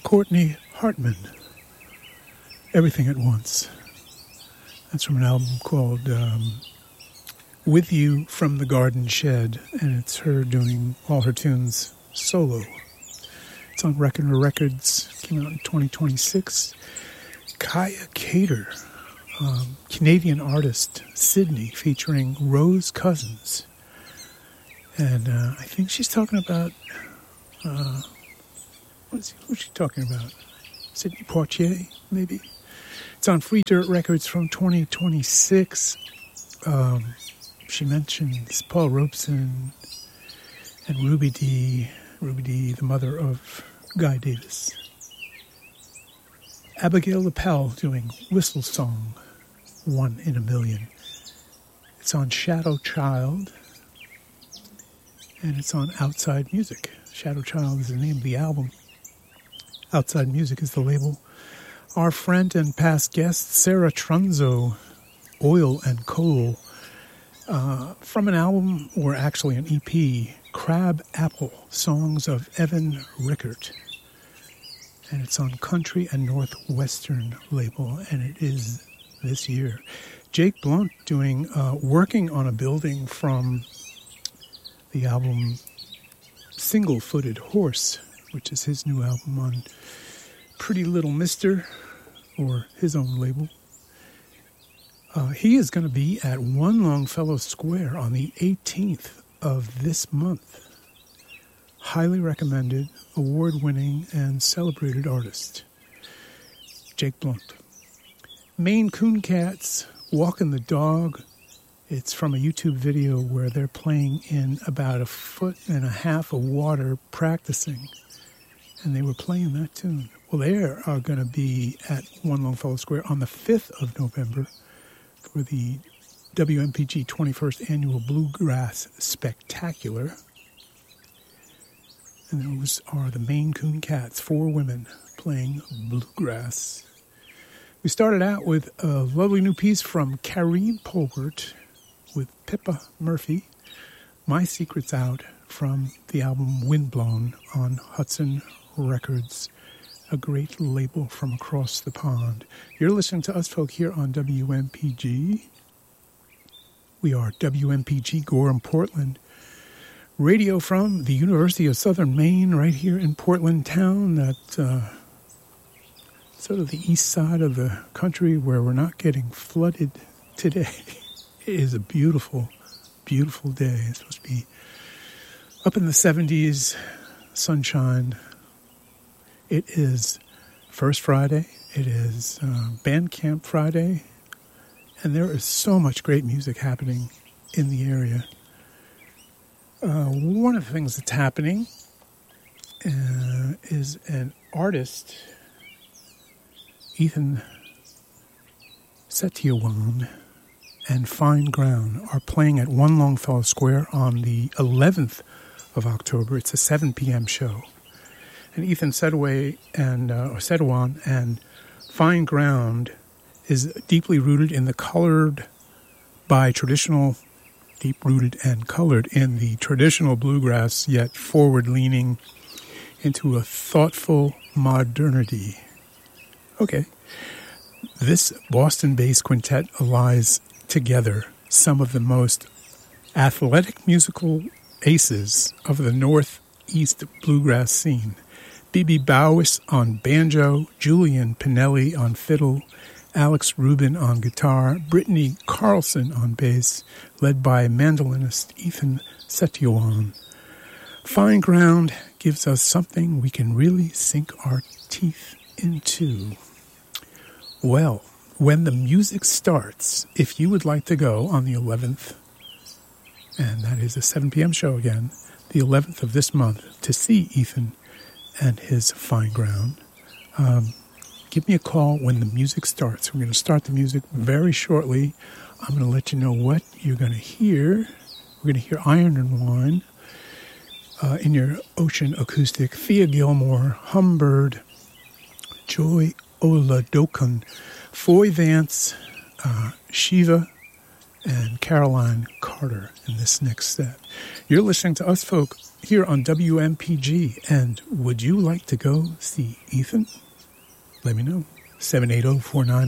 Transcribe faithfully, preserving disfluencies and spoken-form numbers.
Courtney Hartman, Everything at Once. That's from an album called um, With You from the Garden Shed, and it's her doing all her tunes solo. It's on Reckoner Records, came out in twenty twenty-six. Kaya Cater, um, Canadian artist, Sydney, featuring Rose Cousins. And uh, I think she's talking about, uh, what's, what's she talking about? Sydney Poitier, maybe? It's on Free Dirt Records from twenty twenty-six. Um, she mentions Paul Robeson and Ruby Dee, Ruby Dee, the mother of Guy Davis. Abigail Lapel doing Whistle Song, One in a Million. It's on Shadow Child, and it's on Outside Music. Shadow Child is the name of the album. Outside Music is the label. Our friend and past guest, Sarah Trunzo, Oil and Coal, uh, from an album, or actually an E P, Crab Apple, Songs of Evan Rickert. And it's on Country and Northwestern label, and it is this year. Jake Blunt doing, uh, working on a building from the album Single Footed Horse, which is his new album on Pretty Little Mister, or his own label. Uh, he is going to be at One Longfellow Square on the eighteenth of this month. Highly recommended, award-winning, and celebrated artist, Jake Blunt. Maine Coon Cats, Walking the Dog. It's from a YouTube video where they're playing in about a foot and a half of water practicing. And they were playing that tune. Well, they are going to be at One Longfellow Square on the fifth of November for the W M P G twenty-first Annual Bluegrass Spectacular. And those are the Maine Coon Cats, four women playing bluegrass. We started out with a lovely new piece from Kareen Polwart with Pippa Murphy, My Secret's Out, from the album Windblown on Hudson Records, a great label from across the pond. You're listening to us folk here on W M P G. We are W M P G Gorham, Portland. Radio from the University of Southern Maine, right here in Portland town, that uh, sort of the east side of the country where we're not getting flooded today. It is a beautiful, beautiful day. It's supposed to be up in the seventies, sunshine. It is First Friday. It is uh, Bandcamp Friday. And there is so much great music happening in the area. Uh, one of the things that's happening uh, is an artist, Ethan Setyawan, and Fine Ground are playing at One Longfellow Square on the eleventh of October. It's a seven p.m. show. And Ethan Setaway and uh, or Setyawan and Fine Ground is deeply rooted in the colored by traditional, deep-rooted and colored in the traditional bluegrass, yet forward-leaning into a thoughtful modernity. Okay. This Boston-based quintet lies together some of the most athletic musical aces of the Northeast bluegrass scene. B B Bowis on banjo, Julian Pinelli on fiddle, Alex Rubin on guitar, Brittany Carlson on bass, led by mandolinist Ethan Setyawan. Fine Ground gives us something we can really sink our teeth into. Well, when the music starts, if you would like to go on the eleventh, and that is a seven p.m. show again, the eleventh of this month, to see Ethan and his Fine Ground, um, give me a call when the music starts. We're going to start the music very shortly. I'm going to let you know what you're going to hear. We're going to hear Iron and Wine uh, in your ocean acoustic, Thea Gilmore, Humbird, Joy Oladokun, Foy Vance, uh, Shiva, and Caroline Carter in this next set. You're listening to Us Folk here on W M P G, and would you like to go see Ethan? Let me know. seven eight zero, four nine